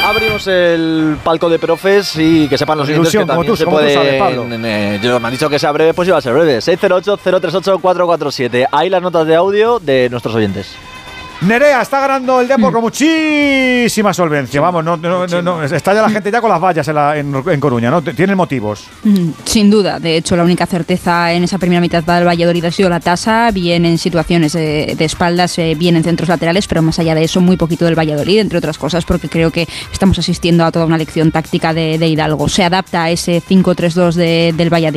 abrimos el palco de profes y que sepan los oyentes que también se pueden... Yo me han dicho que sea breve, pues iba a ser breve. 608-038-447. Ahí las notas de audio de nuestros oyentes. Nerea está ganando el Depor con muchísima solvencia. Vamos, no, está ya la gente ya con las vallas en Coruña, ¿no? Tienen motivos. Sin duda. De hecho, la única certeza en esa primera mitad del Valladolid ha sido la tasa, bien en situaciones de espaldas, bien en centros laterales, pero más allá de eso, muy poquito del Valladolid, entre otras cosas, porque creo que estamos asistiendo a toda una lección táctica de Hidalgo. Se adapta a ese 5-3-2 del Valladolid.